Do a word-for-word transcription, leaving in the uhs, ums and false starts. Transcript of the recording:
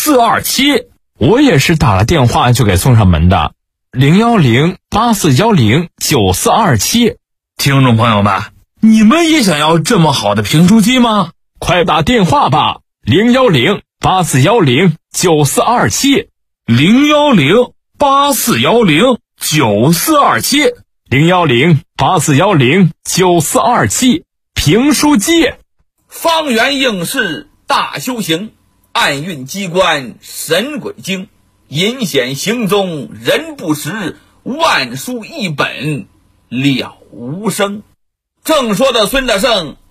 四二七。我也是打了电话就给送上门的，零幺零八四幺零九四二七。 听众朋友们，你们也想要这么好的评书机吗？ 快打电话吧，零幺零八四幺零九四二七， 零幺零八四幺零九四二七， 零幺零八四幺零九四二七。评书机， 方圆应试大修行，暗运机关神鬼经，隐显行踪人不识，万书一本了无声。正说的孙大圣